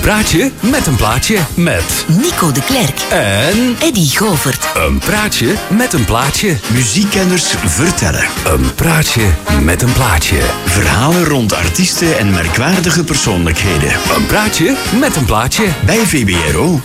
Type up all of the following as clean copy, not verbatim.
praatje met een plaatje met Nico de Klerk en Eddy Govert. een praatje met een plaatje. Muziekkenners vertellen. Een praatje met een plaatje. Verhalen rond artiesten en merkwaardige persoonlijkheden. Een praatje met een plaatje. Bij VBRO.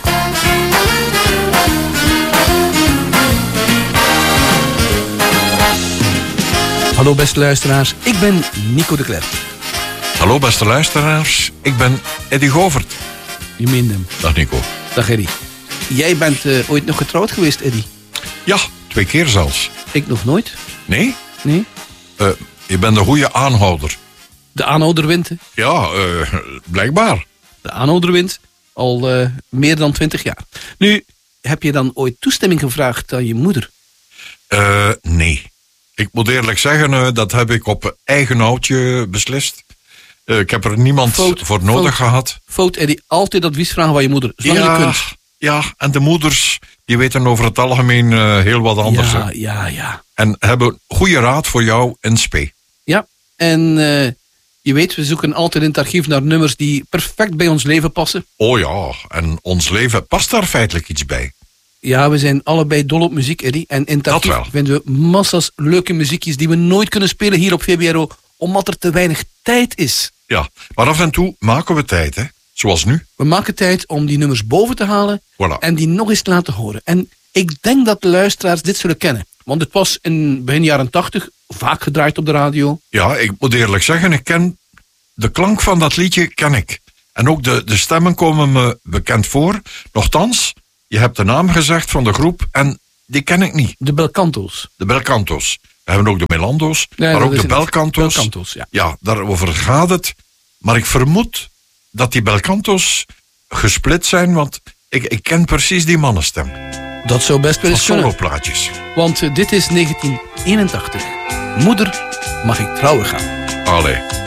Hallo beste luisteraars, ik ben Nico de Klerk. Hallo beste luisteraars, ik ben Eddy Govert. Je meent hem. Dag Nico. Dag Eddy. Jij bent ooit nog getrouwd geweest, Eddy? Ja, 2 keer zelfs. Ik nog nooit. Nee? Nee? Je bent een goede aanhouder. De aanhouder wint. Hè? Ja, blijkbaar. De aanhouder wint al meer dan 20 jaar. Nu, heb je dan ooit toestemming gevraagd aan je moeder? Nee. Ik moet eerlijk zeggen, dat heb ik op eigen houtje beslist. Ik heb er niemand voor nodig gehad. Fout, Eddy. Altijd advies vragen van je moeder. Zolang je kunt. Ja, en de moeders, die weten over het algemeen heel wat anders. Hè. Ja. En hebben goede raad voor jou in spe. Ja, en je weet, we zoeken altijd in het archief naar nummers die perfect bij ons leven passen. Oh ja, en ons leven past daar feitelijk iets bij. Ja, we zijn allebei dol op muziek, Eddy. En in het Dat archief wel. vinden we massas leuke muziekjes die we nooit kunnen spelen hier op VBRO, omdat er te weinig tijd is. Ja, maar af en toe maken we tijd, hè. Zoals nu. We maken tijd om die nummers boven te halen Voilà. en die nog eens te laten horen. En ik denk dat de luisteraars dit zullen kennen. Want het was in begin jaren 80 vaak gedraaid op de radio. Ja, ik moet eerlijk zeggen, ik ken de klank van dat liedje ken ik. En ook de stemmen komen me bekend voor. Nochtans, je hebt de naam gezegd van de groep en die ken ik niet. De Belcanto's. De Belcanto's. We hebben ook de Melando's, Nee, maar dat ook is de het. Belcanto's. Belcanto's, ja. Ja, daarover gaat het. Maar ik vermoed dat die Belcanto's gesplit zijn, want ik ken precies die mannenstem. Dat zou best wel Van eens kunnen. soloplaatjes. Want dit is 1981. Moeder, mag ik trouwen gaan? Allee.